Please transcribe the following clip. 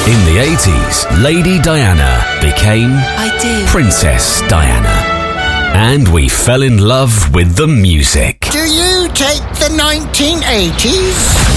In the 80s, Lady Diana became Princess Diana. And we fell in love with the music. Do you take the 1980s?